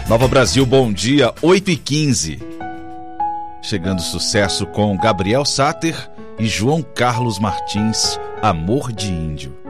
Nova Brasil, bom dia, 8h15. Chegando sucesso com Gabriel Sáter e João Carlos Martins, Amor de Índio.